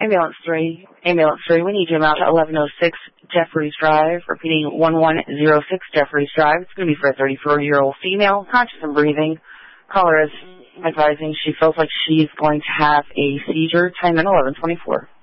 Ambulance 3, we need you out to 1106 Jeffries Drive, repeating 1106 Jeffries Drive. It's going to be for a 34-year-old female, conscious and breathing. Caller is advising she feels like she's going to have a seizure. Time in 1124.